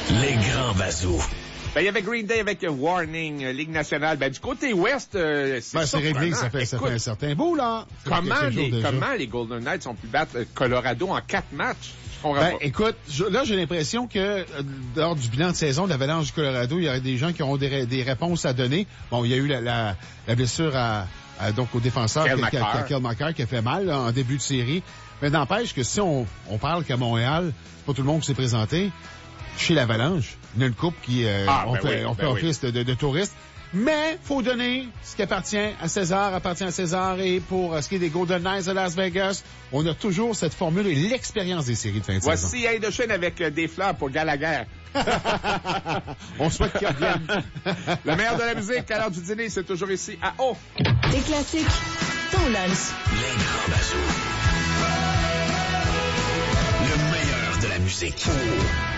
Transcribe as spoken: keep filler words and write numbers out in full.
Les grands bazous. Ben, il y avait Green Day avec Warning, Ligue nationale. Ben, du côté ouest, euh, c'est ben, c'est réglé, ça fait, ça fait un certain bout, là. Comment les, comment les Golden Knights ont pu battre Colorado en quatre matchs? Ben, écoute, je, là, j'ai l'impression que euh, lors du bilan de saison de l'Avalanche du Colorado, il y aurait des gens qui auront des, des réponses à donner. Bon, il y a eu la, la, la blessure à, à, donc au défenseur, Kel Makar, qui a fait mal là, en début de série. Mais n'empêche que si on, on parle qu'à Montréal, c'est pas tout le monde qui s'est présenté. Chez l'Avalanche, il y a une couple qui euh, ah, on ben fait, oui, on fait ben office oui. de, de, de touristes. Mais faut donner ce qui appartient à César, appartient à César. Et pour ce qui est des Golden Knights de Las Vegas, on a toujours cette formule et l'expérience des séries de fin de Voici saison. Voici Indochine avec euh, des fleurs pour Gallagher. On souhaite qu'il revienne. Le meilleur de la musique à l'heure du dîner, c'est toujours ici à O. Des classiques, ton lunch. Les grands bazous. Le meilleur de la musique.